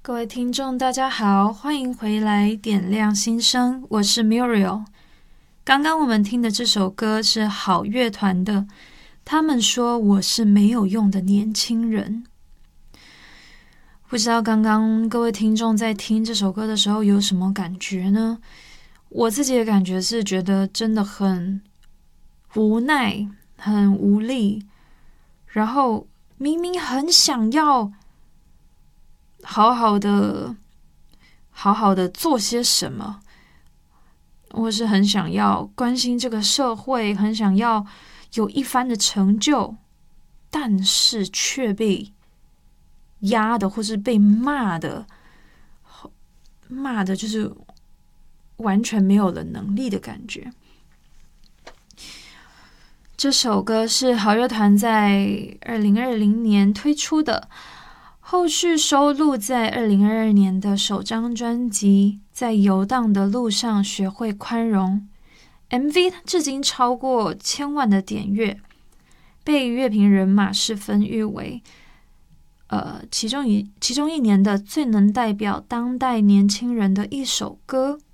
各位听众，大家好，欢迎回来点亮心声，我是 Muriel。刚刚我们听的这首歌是好乐团的，他们说我是没有用的年轻人。不知道刚刚各位听众在听这首歌的时候有什么感觉呢？我自己的感觉是觉得真的很无奈，很无力，然后明明很想要好好的做些什么，我是很想要关心这个社会，很想要有一番的成就，但是却被压的或是被骂的就是完全没有了能力的感觉。这首歌是好乐团在2020年推出的，后续收录在2022年的首张专辑《在游荡的路上学会宽容》。MV 至今超过1000万的点阅，被乐评人马世芬誉为其中一年的最能代表当代年轻人的一首歌。